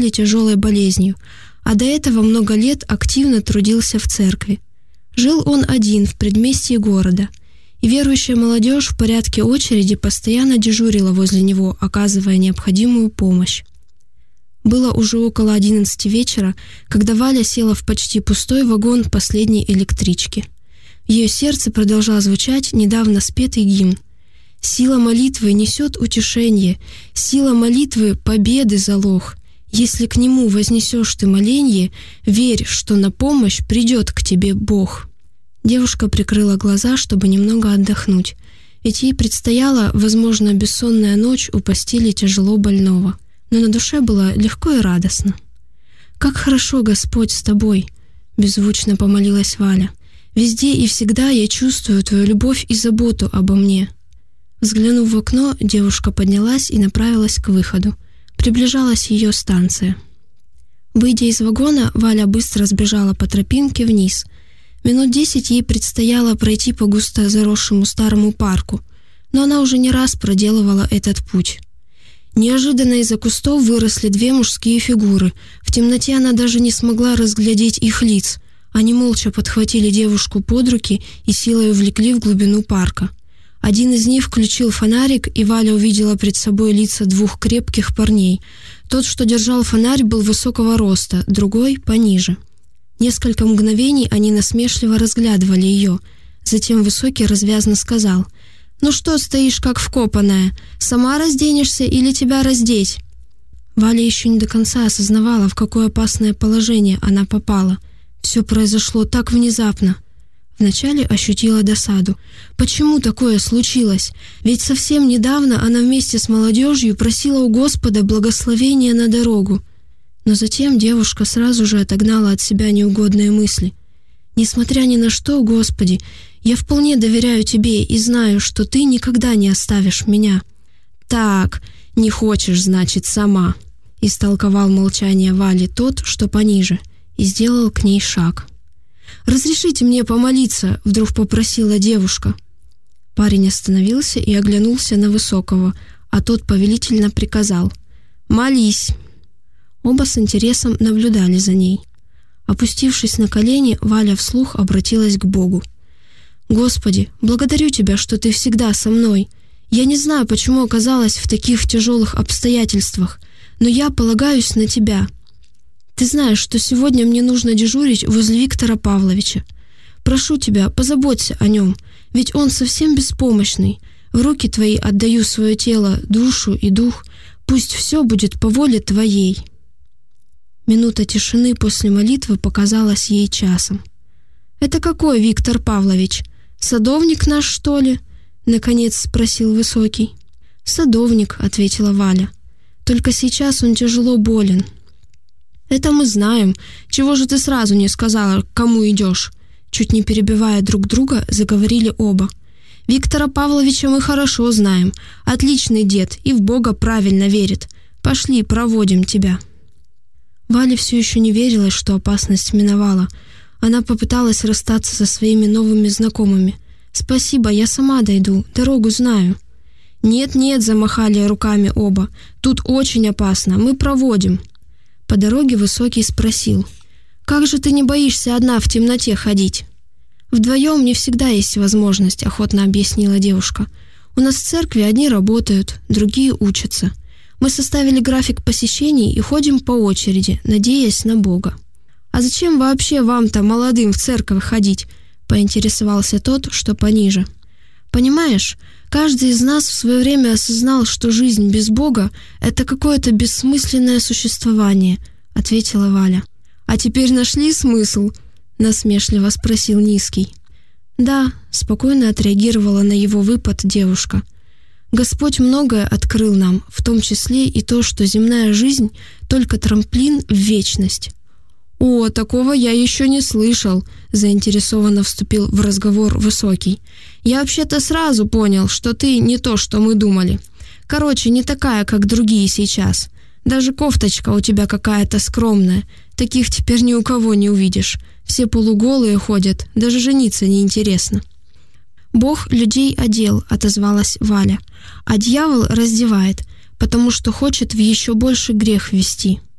постели тяжелой болезнью, а до этого много лет активно трудился в церкви. Жил он один в предместье города, и верующая молодежь в порядке очереди постоянно дежурила возле него, оказывая необходимую помощь. Было уже около 11 вечера, когда Валя села в почти пустой вагон последней электрички. В ее сердце продолжал звучать недавно спетый гимн. «Сила молитвы несет утешение, сила молитвы победы залог. Если к нему вознесешь ты моленье, верь, что на помощь придет к тебе Бог». Девушка прикрыла глаза, чтобы немного отдохнуть, ведь ей предстояла, возможно, бессонная ночь у постели тяжело больного. Но на душе было легко и радостно. «Как хорошо, Господь, с тобой!» — беззвучно помолилась Валя. «Везде и всегда я чувствую твою любовь и заботу обо мне». Взглянув в окно, девушка поднялась и направилась к выходу. Приближалась ее станция. Выйдя из вагона, Валя быстро сбежала по тропинке вниз. Минут 10 ей предстояло пройти по густо заросшему старому парку, но она уже не раз проделывала этот путь. Неожиданно из-за кустов выросли две мужские фигуры. В темноте она даже не смогла разглядеть их лиц. Они молча подхватили девушку под руки и силой увлекли в глубину парка. Один из них включил фонарик, и Валя увидела пред собой лица двух крепких парней. Тот, что держал фонарь, был высокого роста, другой — пониже. Несколько мгновений они насмешливо разглядывали ее. Затем высокий развязно сказал: «Ну что стоишь, как вкопанная? Сама разденешься или тебя раздеть?» Валя еще не до конца осознавала, в какое опасное положение она попала. Все произошло так внезапно. Вначале ощутила досаду. Почему такое случилось? Ведь совсем недавно она вместе с молодежью просила у Господа благословения на дорогу. Но затем девушка сразу же отогнала от себя неугодные мысли. «Несмотря ни на что, Господи, я вполне доверяю Тебе и знаю, что Ты никогда не оставишь меня». «Так, не хочешь, значит, сама», — истолковал молчание Вали тот, что пониже, и сделал к ней шаг. «Разрешите мне помолиться», — вдруг попросила девушка. Парень остановился и оглянулся на Высокого, а тот повелительно приказал: «Молись». Оба с интересом наблюдали за ней. Опустившись на колени, Валя вслух обратилась к Богу. «Господи, благодарю Тебя, что Ты всегда со мной. Я не знаю, почему оказалась в таких тяжелых обстоятельствах, но я полагаюсь на Тебя. Ты знаешь, что сегодня мне нужно дежурить возле Виктора Павловича. Прошу Тебя, позаботься о нем, ведь он совсем беспомощный. В руки Твои отдаю свое тело, душу и дух. Пусть все будет по воле Твоей». Минута тишины после молитвы показалась ей часом. «Это какой Виктор Павлович? Садовник наш, что ли?» — наконец спросил Высокий. «Садовник», — ответила Валя. «Только сейчас он тяжело болен». «Это мы знаем. Чего же ты сразу не сказала, к кому идешь?» Чуть не перебивая друг друга, заговорили оба. «Виктора Павловича мы хорошо знаем. Отличный дед и в Бога правильно верит. Пошли, проводим тебя». Вале все еще не верилось, что опасность миновала. Она попыталась расстаться со своими новыми знакомыми. «Спасибо, я сама дойду, дорогу знаю». «Нет-нет», — замахали руками оба, — «тут очень опасно, мы проводим». По дороге Высокий спросил: «Как же ты не боишься одна в темноте ходить?» «Вдвоем не всегда есть возможность», — охотно объяснила девушка. «У нас в церкви одни работают, другие учатся. Мы составили график посещений и ходим по очереди, надеясь на Бога». «А зачем вообще вам-то, молодым, в церковь ходить?» — поинтересовался тот, что пониже. «Понимаешь, каждый из нас в свое время осознал, что жизнь без Бога — это какое-то бессмысленное существование», — ответила Валя. «А теперь нашли смысл?» — насмешливо спросил Низкий. «Да», — спокойно отреагировала на его выпад девушка. «Господь многое открыл нам, в том числе и то, что земная жизнь — только трамплин в вечность». «О, такого я еще не слышал», — заинтересованно вступил в разговор Высокий. «Я вообще-то сразу понял, что ты не то, что мы думали. Короче, не такая, как другие сейчас. Даже кофточка у тебя какая-то скромная. Таких теперь ни у кого не увидишь. Все полуголые ходят, даже жениться неинтересно». «Бог людей одел», — отозвалась Валя, «а дьявол раздевает, потому что хочет в еще больше грех ввести».